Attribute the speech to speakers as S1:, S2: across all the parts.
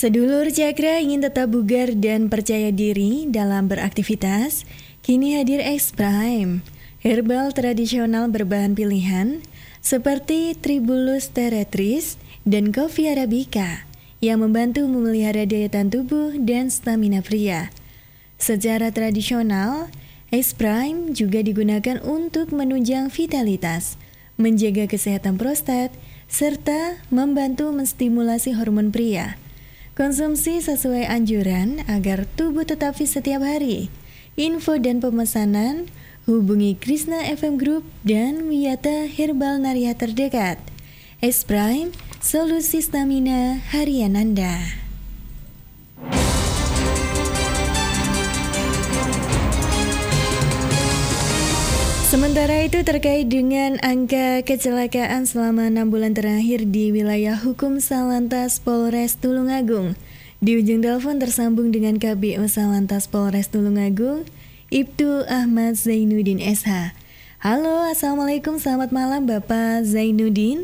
S1: Sedulur Cakra ingin tetap bugar dan percaya diri dalam beraktivitas, kini hadir X Prime, herbal tradisional berbahan pilihan seperti Tribulus terretris dan Coffee Arabica yang membantu memelihara daya tahan tubuh dan stamina pria. Secara tradisional, X Prime juga digunakan untuk menunjang vitalitas, menjaga kesehatan prostat, serta membantu menstimulasi hormon pria. Konsumsi sesuai anjuran agar tubuh tetap fit setiap hari. Info dan pemesanan hubungi Krishna FM Group dan Wiyata Herbal Naria terdekat. X Prime, solusi stamina harian Anda. Sementara itu terkait dengan angka kecelakaan selama 6 bulan terakhir di wilayah hukum Salantas Polres Tulungagung. Di ujung telepon tersambung dengan KBO Salantas Polres Tulungagung, Ibtu Ahmad Zainuddin SH. Halo, Assalamualaikum, selamat malam Bapak Zainuddin.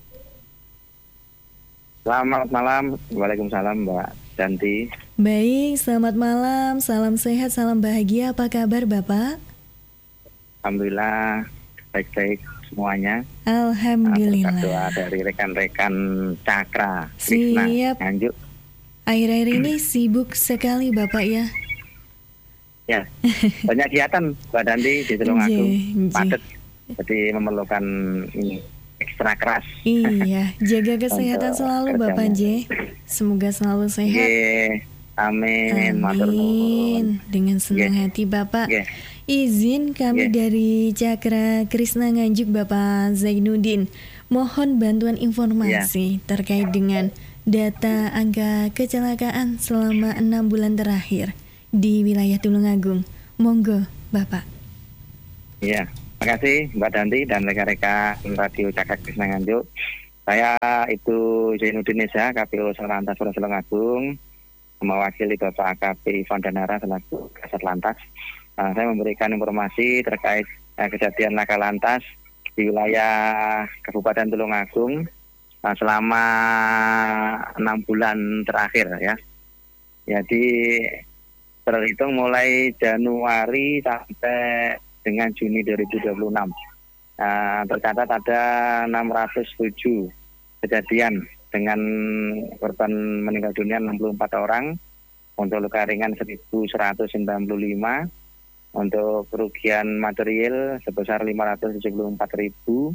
S2: Selamat malam, Waalaikumsalam Mbak Danti.
S1: Baik, selamat malam, salam sehat, salam bahagia, apa kabar Bapak?
S2: Alhamdulillah baik-baik semuanya.
S1: Alhamdulillah.
S2: Doa dari rekan-rekan Cakra Krishna Nganjuk.
S1: Akhir-akhir ini sibuk sekali Bapak ya.
S2: Ya, banyak kegiatan Mbak Danti di Tulungagung, padat. Jadi memerlukan ini ekstra keras.
S1: Iya, jaga kesehatan selalu Bapak J. Semoga selalu sehat.
S2: Amin.
S1: Amin. Dengan senang hati Bapak. Izin kami dari Cakra Krishna Nganjuk Bapak Zainuddin, mohon bantuan informasi terkait dengan data angka kecelakaan selama 6 bulan terakhir di wilayah Tulungagung. Monggo Bapak.
S2: Iya, makasih Mbak Danti dan rekan-rekan Radio Cakra Krishna Nganjuk. Saya itu Zainuddin Nesa, KPO Salantas Polres Tulungagung, mewakili Bapak AKP Ivan Danara selaku Kasat Lantas. Saya memberikan informasi terkait kejadian laka lantas di wilayah Kabupaten Tulungagung selama 6 bulan terakhir ya. Jadi terhitung mulai Januari sampai dengan Juni 2026. Tercatat ada 607 kejadian dengan korban meninggal dunia 64 orang, untuk luka ringan 1.195. Untuk kerugian material sebesar 574.500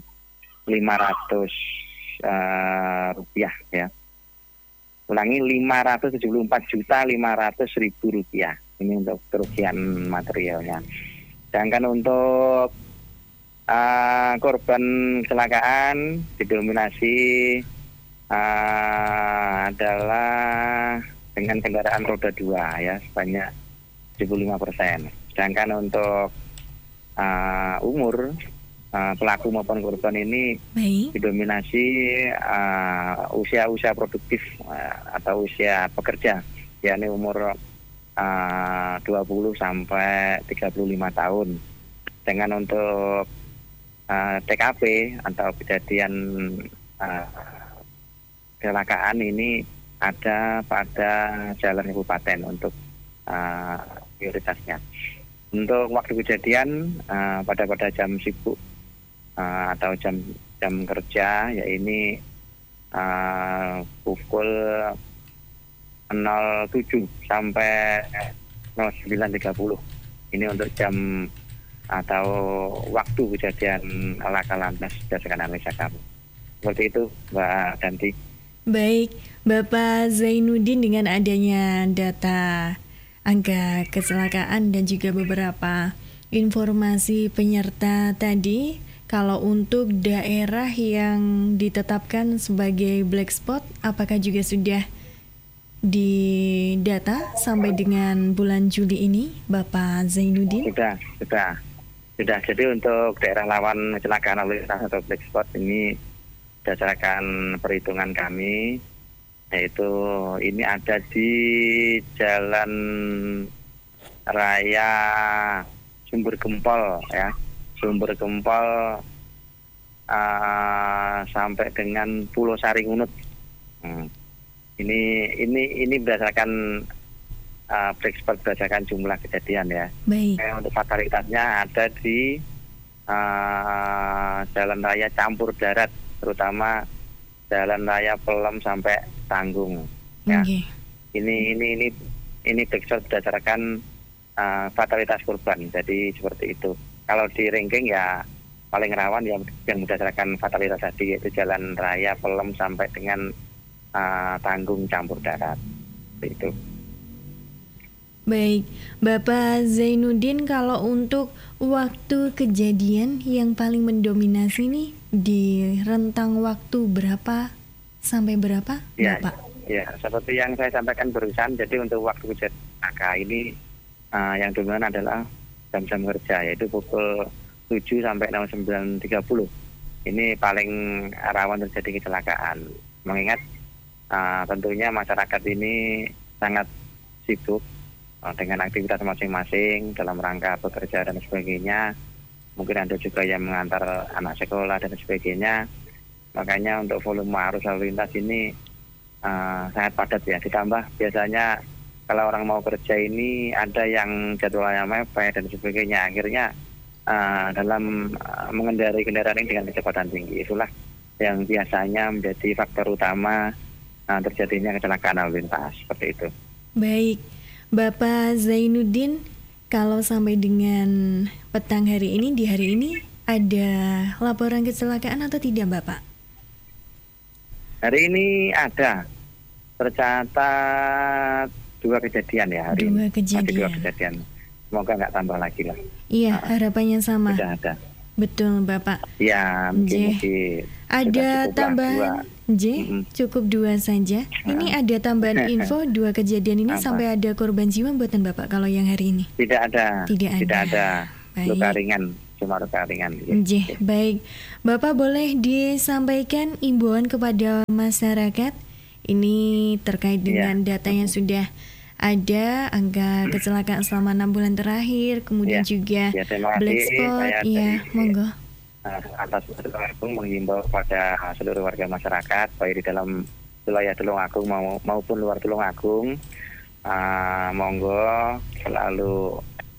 S2: rupiah ya. Ulangi, 574.500.000 rupiah. Ini untuk kerugian materialnya. Sedangkan untuk korban kecelakaan didominasi adalah dengan kendaraan roda 2 ya, sebanyak 75%. Sedangkan untuk umur pelaku maupun korban ini didominasi usia produktif atau usia pekerja, yakni umur 20 sampai 35 tahun. Dengan untuk TKP atau kejadian kecelakaan ini ada pada jalan kabupaten untuk prioritasnya. Untuk waktu kejadian pada jam sibuk atau jam kerja, ya ini pukul 07 sampai 09.30. Ini untuk jam atau waktu kejadian laka lantas berdasarkan analisa kami. Seperti itu Mbak Danti.
S1: Baik, Bapak Zainuddin, dengan adanya data angka kecelakaan dan juga beberapa informasi penyerta tadi, kalau untuk daerah yang ditetapkan sebagai black spot, apakah juga sudah didata sampai dengan bulan Juli ini, Bapak Zainuddin?
S2: Sudah. Jadi untuk daerah rawan kecelakaan lalu lintas atau black spot ini berdasarkan perhitungan kami, yaitu ini ada di Jalan Raya Sumber Gempol ya, sampai dengan Pulau Saringunut. Ini berdasarkan berdasarkan jumlah kejadian ya.
S1: Baik.
S2: Untuk fatalitasnya ada di jalan raya campur darat, terutama jalan raya Pelem sampai Tanggung. Ya.
S1: Okay.
S2: Ini berdasarkan fatalitas korban. Jadi seperti itu. Kalau di ranking ya paling rawan yang berdasarkan fatalitas tadi, yaitu jalan raya Pelem sampai dengan Tanggung campur darat. Itu.
S1: Baik, Bapak Zainuddin, kalau untuk waktu kejadian yang paling mendominasi nih di rentang waktu berapa sampai berapa,
S2: ya,
S1: Bapak?
S2: Ya, seperti yang saya sampaikan barusan, jadi untuk waktu kejadian ini yang dominan adalah jam-jam kerja, yaitu pukul 7 sampai 9.30. Ini paling rawan terjadi kecelakaan. Mengingat tentunya masyarakat ini sangat sibuk dengan aktivitas masing-masing dalam rangka bekerja dan sebagainya. Mungkin ada juga yang mengantar anak sekolah dan sebagainya. Makanya untuk volume arus lalu lintas ini sangat padat ya. Ditambah biasanya kalau orang mau kerja ini ada yang jadwalnya mepet dan sebagainya. Akhirnya dalam mengendarai kendaraan ini dengan kecepatan tinggi, itulah yang biasanya menjadi faktor utama terjadinya kecelakaan lalu lintas, seperti itu.
S1: Baik, Bapak Zainuddin, kalau sampai dengan petang hari ini, di hari ini ada laporan kecelakaan atau tidak, Bapak?
S2: Hari ini ada, tercatat 2 kejadian ya hari ini. Masih 2 kejadian. Semoga nggak tambah lagi lah.
S1: Iya, harapannya sama.
S2: Sudah ada.
S1: Betul, Bapak.
S2: Ya, mungkin
S1: ada tambahan, cukup 2 saja. Ini ada tambahan info 2 kejadian ini sampai ada korban jiwa buatan Bapak kalau yang hari ini?
S2: Tidak ada.
S1: Baik.
S2: Luka ringan, cuma luka ringan.
S1: Baik. Bapak boleh disampaikan imbauan kepada masyarakat ini terkait dengan data yang sudah ada, angka kecelakaan selama 6 bulan terakhir, kemudian juga black spot. Monggo.
S2: Atas Tulungagung menghimbau kepada seluruh warga masyarakat baik di dalam wilayah Tulungagung maupun luar Tulungagung, monggo selalu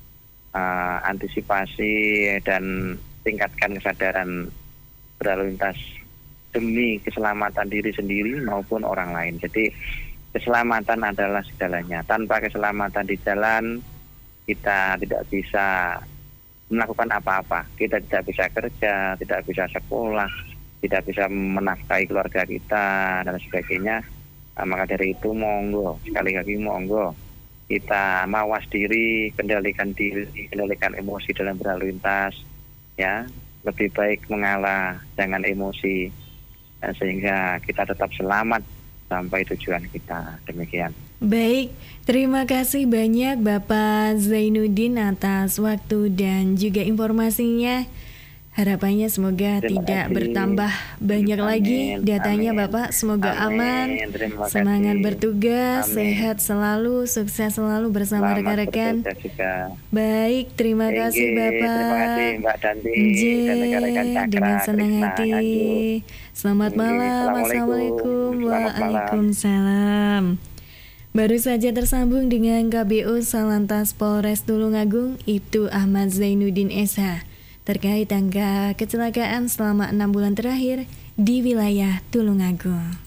S2: antisipasi dan tingkatkan kesadaran berlalu lintas demi keselamatan diri sendiri maupun orang lain. Jadi keselamatan adalah segalanya. Tanpa keselamatan di jalan, kita tidak bisa melakukan apa-apa. Kita tidak bisa kerja, tidak bisa sekolah, tidak bisa menafkahi keluarga kita, dan sebagainya. Maka dari itu, monggo, sekali lagi monggo, kita mawas diri, kendalikan emosi dalam berlalu lintas. Ya, lebih baik mengalah, jangan emosi, sehingga kita tetap selamat sampai tujuan kita. Demikian.
S1: Baik, terima kasih banyak Bapak Zainuddin atas waktu dan juga informasinya. Harapannya semoga tidak bertambah banyak lagi datanya. Bapak. Semoga aman, semangat bertugas, sehat selalu, sukses selalu bersama rekan-rekan. Baik, terima kasih Bapak.
S2: Terima kasih Mbak Danti dan rekan-rekan Cakra,
S1: dengan senang hati. Selamat malam.
S2: Assalamualaikum.
S1: Waalaikumsalam. Baru saja tersambung dengan KBO Salantas Polres Tulungagung, Ibtu Ahmad Zainuddin SH, terkait angka kecelakaan selama 6 bulan terakhir di wilayah Tulungagung.